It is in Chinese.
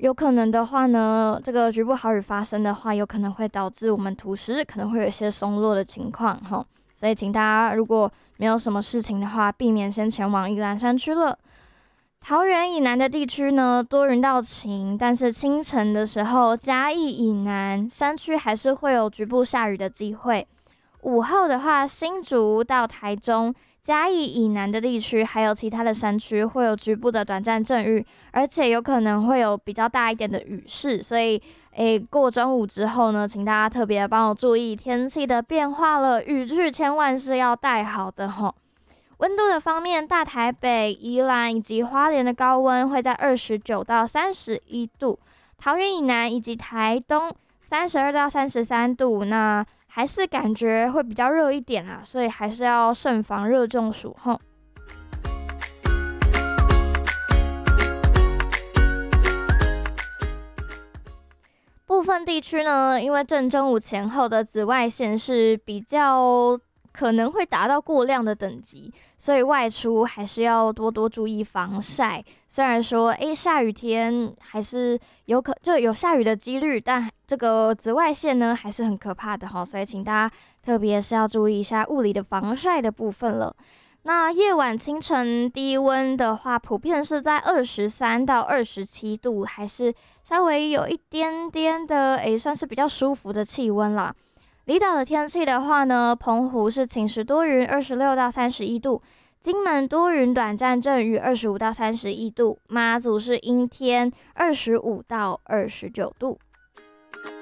有可能的话呢，这个局部豪雨发生的话，有可能会导致我们土石可能会有一些松落的情况哈。所以请大家如果没有什么事情的话，避免先前往宜兰山区了。桃园以南的地区呢，多云到晴，但是清晨的时候，嘉义以南山区还是会有局部下雨的机会。午后的话，新竹到台中、嘉义以南的地区，还有其他的山区会有局部的短暂阵雨，而且有可能会有比较大一点的雨势。所以，过中午之后呢，请大家特别帮我注意天气的变化了，雨具千万是要带好的吼。温度的方面，大台北、宜兰以及花莲的高温会在29到31度，桃园以南以及台东32到33度，那还是感觉会比较热一点啊，所以还是要慎防热中暑吼。部分地区呢，因为正中午前后的紫外线是比较可能会达到过量的等级，所以外出还是要多多注意防晒。虽然说，下雨天还是就有下雨的几率，但这个紫外线呢还是很可怕的哈，所以请大家特别是要注意一下物理的防晒的部分了。那夜晚、清晨低温的话，普遍是在23到27度，还是稍微有一点点的，算是比较舒服的气温啦。离岛的天气的话呢，澎湖是晴时多云，26到31度；金门多云短暂阵雨，25到31度；马祖是阴天，25到29度。